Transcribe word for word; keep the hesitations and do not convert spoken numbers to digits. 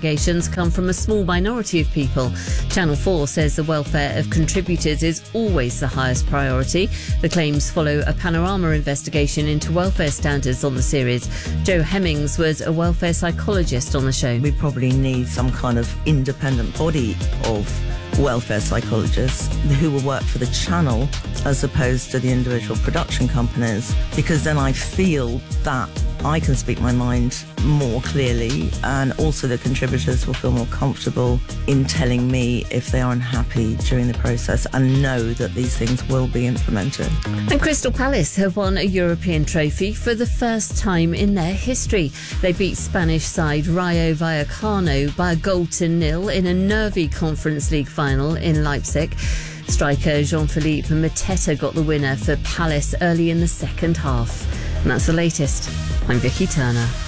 investigations come from a small minority of people. Channel four says the welfare of contributors is always the highest priority. The claims follow a panorama investigation into welfare standards on the series. Joe Hemmings was a welfare psychologist on the show. We probably need some kind of independent body of welfare psychologists who will work for the channel as opposed to the individual production companies, because then I feel that I can speak my mind more clearly, and also the contributors will feel more comfortable in telling me if they are unhappy during the process and know that these things will be implemented. And Crystal Palace have won a European trophy for the first time in their history. They beat Spanish side Rayo Vallecano by a goal to nil in a nervy Conference League final in Leipzig. Striker Jean-Philippe Mateta got the winner for Palace early in the second half. And that's the latest. I'm Vicky Turner.